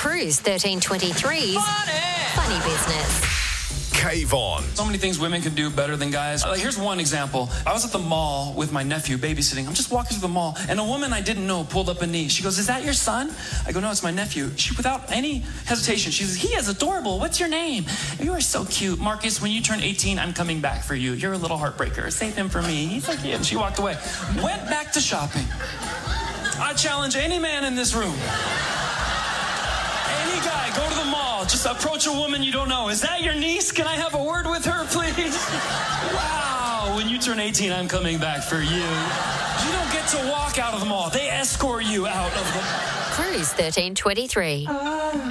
Cruise 1323's Funny Business. Kayvon. So many things women can do better than guys. Like, here's one example. I was at the mall with my nephew babysitting. I'm just walking through the mall, and a woman I didn't know pulled up a knee. She goes, "Is that your son?" I go, "No, it's my nephew." She, without any hesitation, she says, "He is adorable. What's your name?" "You are so cute. Marcus, when you turn 18, I'm coming back for you. You're a little heartbreaker. Save him for me. He's so cute." And she walked away. Went back to shopping. I challenge any man in this room. Any guy, go to the mall, just approach a woman you don't know. "Is that your niece? Can I have a word with her, please?" Wow, when you turn 18, I'm coming back for you. You don't get to walk out of the mall. They escort you out of the mall. Cruise 1323.